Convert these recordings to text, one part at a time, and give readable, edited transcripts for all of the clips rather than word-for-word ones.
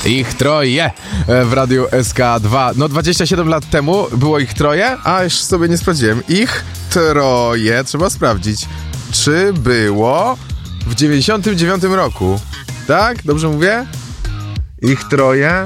Ich troje w Radiu SK2. No 27 lat temu było ich troje, a już sobie nie sprawdziłem. Ich troje, trzeba sprawdzić, czy było w 99 roku. Tak? Dobrze mówię? Ich troje.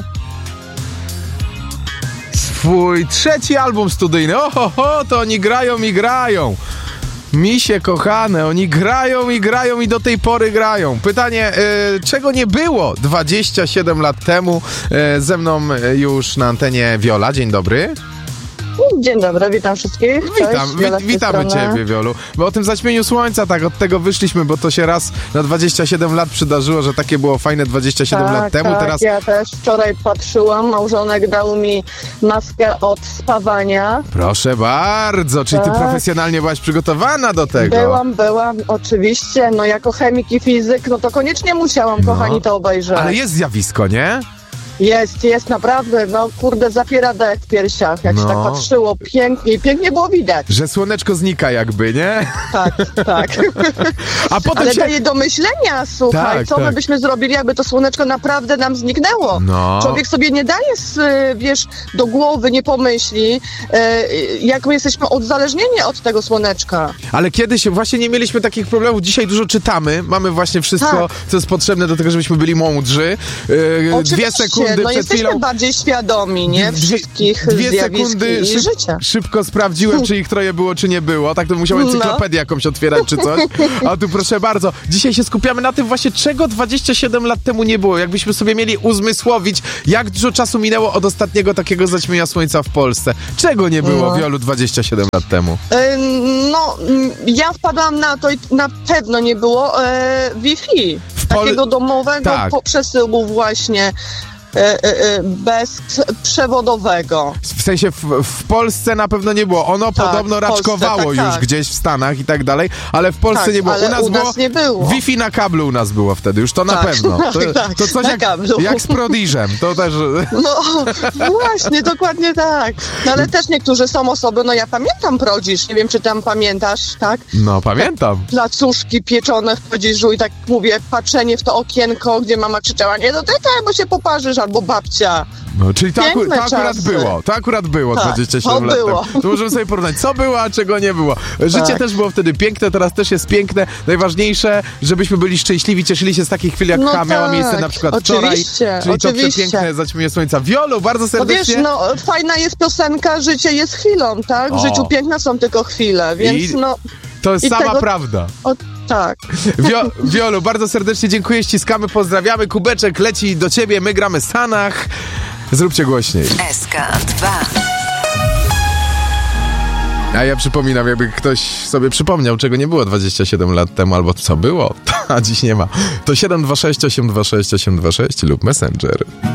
Swój trzeci album studyjny. Oho, to oni grają i grają. Misie kochane, oni grają i do tej pory grają. Pytanie, czego nie było 27 lat temu? Ze mną już na antenie Wiola. Dzień dobry. Dzień dobry, witam wszystkich. Witamy Ciebie, Wiolu. Bo o tym zaćmieniu słońca, tak, od tego wyszliśmy, bo to się raz na 27 lat przydarzyło, że takie było fajne 27 lat temu. Tak, teraz... ja też wczoraj patrzyłam, małżonek dał mi maskę od spawania. Proszę bardzo, czyli Ty profesjonalnie byłaś przygotowana do tego. Byłam, oczywiście, no jako chemik i fizyk, no to koniecznie musiałam, kochani, to obejrzeć. Ale jest zjawisko, nie? Jest naprawdę, no kurde, zapiera dech w piersiach, jak się tak patrzyło, pięknie było widać. Że słoneczko znika jakby, nie? Tak. A potem ale daje do myślenia, słuchaj, co my byśmy zrobili, jakby to słoneczko naprawdę nam zniknęło. No. Człowiek sobie nie daje, do głowy, nie pomyśli, jak my jesteśmy odzależnieni od tego słoneczka. Ale kiedyś właśnie nie mieliśmy takich problemów, dzisiaj dużo czytamy, mamy właśnie wszystko, co jest potrzebne do tego, żebyśmy byli mądrzy. 2 sekundy no przed jesteśmy chwilą... bardziej świadomi, nie? Wszystkich zjawisk i życia. Szybko sprawdziłem, czy ich troje było, czy nie było. Tak to musiałem encyklopedię jakąś otwierać, czy coś. A tu proszę bardzo, dzisiaj się skupiamy na tym właśnie, czego 27 lat temu nie było. Jakbyśmy sobie mieli uzmysłowić, jak dużo czasu minęło od ostatniego takiego zaćmienia słońca w Polsce. Czego nie było, Wiolu, 27 lat temu? Ja wpadłam na to i na pewno nie było Wi-Fi. Takiego domowego przesyłu właśnie bezprzewodowego. W sensie w Polsce na pewno nie było. Ono podobno raczkowało już gdzieś w Stanach i tak dalej, ale w Polsce nie było. Ale u nas nie było. Wi-Fi na kablu u nas było wtedy, już to na pewno. To coś jak z Prodiżem. To też... No właśnie, dokładnie tak. No ale też niektórzy są osoby, no ja pamiętam Prodiż, nie wiem czy tam pamiętasz, tak? No pamiętam. Placuszki pieczone w Prodiżu i tak mówię, patrzenie w to okienko, gdzie mama krzyczała, nie dotykaj, bo się poparzysz, albo babcia. No, czyli to akurat było 27 lat temu. To możemy sobie porównać, co było, a czego nie było. Życie też było wtedy piękne, teraz też jest piękne. Najważniejsze, żebyśmy byli szczęśliwi, cieszyli się z takich chwil, jak miała miejsce na przykład wczoraj. Czyli to przepiękne zaćmienie słońca. Wiolu, bardzo serdecznie. No wiesz, fajna jest piosenka, życie jest chwilą, tak? W życiu piękne są tylko chwile, więc to jest sama prawda. Tak. Wiolu, bardzo serdecznie dziękuję, ściskamy, pozdrawiamy. Kubeczek leci do ciebie, my gramy Sanach. Zróbcie głośniej. SK2. A ja przypominam, jakby ktoś sobie przypomniał, czego nie było 27 lat temu, albo co było, a dziś nie ma. To 726 826 826 lub Messenger.